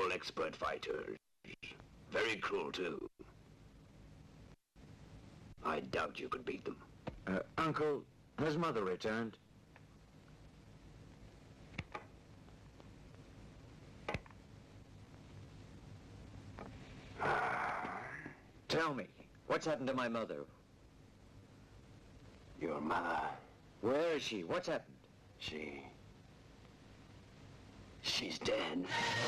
all expert fighters. Very cruel, too. I doubt you could beat them. Uncle, has Mother returned? Tell me, what's happened to my mother? Your mother, Where is she? What's happened? she's dead.